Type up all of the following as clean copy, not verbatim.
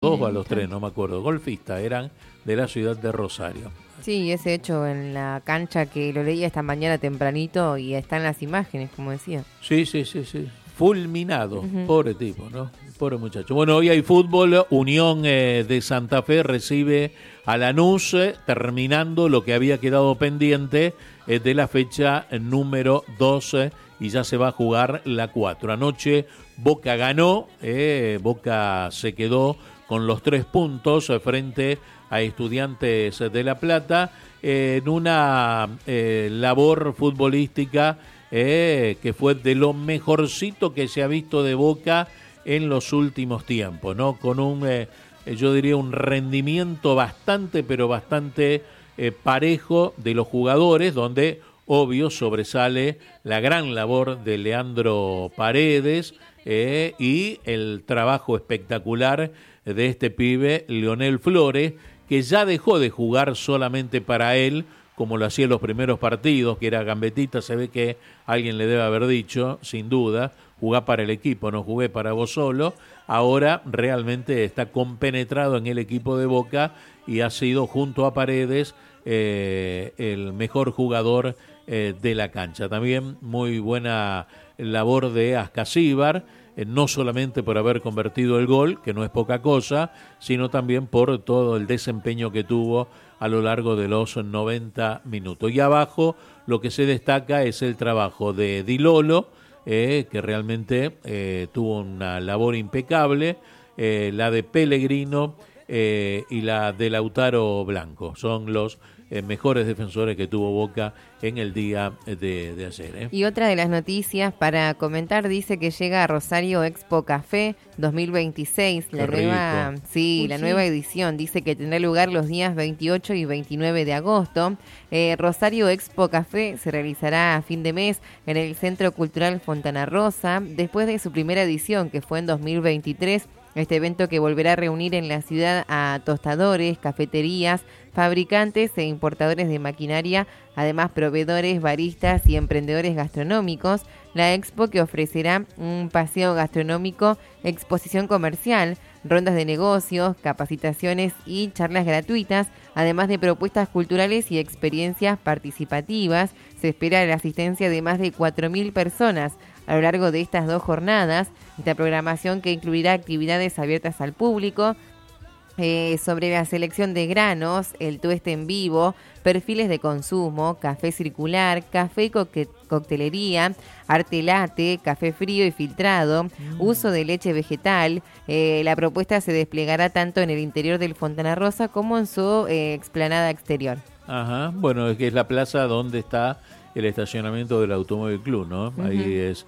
dos o a los tres, no me acuerdo, golfistas, eran de la ciudad de Rosario. Sí, ese hecho en la cancha que lo leía esta mañana tempranito y están las imágenes, como decía. Sí. Fulminado, pobre tipo, ¿no? Pobre muchacho. Bueno, hoy hay fútbol. Unión de Santa Fe recibe a Lanús, terminando lo que había quedado pendiente de la fecha número 12 y ya se va a jugar la 4. Anoche Boca ganó, Boca se quedó con los 3 puntos frente a Estudiantes de La Plata en una labor futbolística que fue de lo mejorcito que se ha visto de Boca en los últimos tiempos, ¿no? Con un, yo diría, un rendimiento bastante parejo de los jugadores, donde obvio sobresale la gran labor de Leandro Paredes y el trabajo espectacular de este pibe Leonel Flores, que ya dejó de jugar solamente para él, como lo hacía en los primeros partidos, que era gambetita. Se ve que alguien le debe haber dicho, sin duda, jugá para el equipo, no jugué para vos solo. Ahora realmente está compenetrado en el equipo de Boca y ha sido, junto a Paredes, el mejor jugador de la cancha. También muy buena labor de Ascasíbar, no solamente por haber convertido el gol, que no es poca cosa, sino también por todo el desempeño que tuvo a lo largo de los 90 minutos. Y abajo lo que se destaca es el trabajo de Di Lolo, que realmente tuvo una labor impecable, la de Pellegrino y la de Lautaro Blanco. Son los mejores defensores que tuvo Boca en el día de ayer. Y otra de las noticias para comentar dice que llega a Rosario Expo Café 2026, la nueva edición. Dice que tendrá lugar los días 28 y 29 de agosto. Rosario Expo Café se realizará a fin de mes en el Centro Cultural Fontana Rosa, después de su primera edición, que fue en 2023. Este evento, que volverá a reunir en la ciudad a tostadores, cafeterías, fabricantes e importadores de maquinaria, además proveedores, baristas y emprendedores gastronómicos. La expo, que ofrecerá un paseo gastronómico, exposición comercial, rondas de negocios, capacitaciones y charlas gratuitas, además de propuestas culturales y experiencias participativas. Se espera la asistencia de más de 4.000 personas a lo largo de estas 2 jornadas. Esta programación, que incluirá actividades abiertas al público sobre la selección de granos, el tueste en vivo, perfiles de consumo, café circular, café y coctelería, arte latte, café frío y filtrado, uso de leche vegetal. La propuesta se desplegará tanto en el interior del Fontana Rosa como en su explanada exterior. Ajá, bueno, es que es la plaza donde está el estacionamiento del Automóvil Club, ¿no? Uh-huh. Ahí es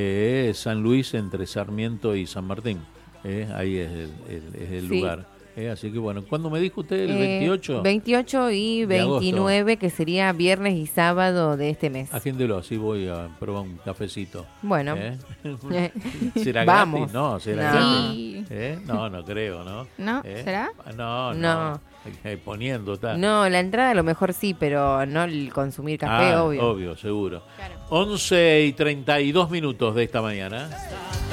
San Luis, entre Sarmiento y San Martín. Ahí es el lugar. Así que bueno, ¿cuándo me dijo usted? ¿El 28? 28 y 29, que sería viernes y sábado de este mes. Agéndelo, así voy a probar un cafecito. Bueno. ¿Será Vamos. gratis? No, ¿será gratis? No creo, ¿no? ¿No? ¿Será? No. Poniendo tal. No, la entrada a lo mejor sí, pero no el consumir café, obvio. Obvio, seguro. Claro. 11:32 de esta mañana.